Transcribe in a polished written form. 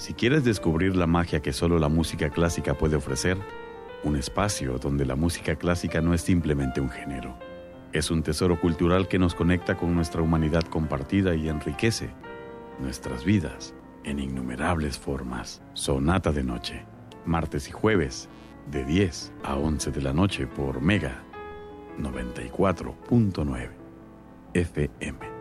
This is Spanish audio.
Si quieres descubrir la magia que solo la música clásica puede ofrecer, un espacio donde la música clásica no es simplemente un género. Es un tesoro cultural que nos conecta con nuestra humanidad compartida y enriquece nuestras vidas en innumerables formas. Sonata de Noche, martes y jueves, de 10 a 11 de la noche por Mega 94.9 FM.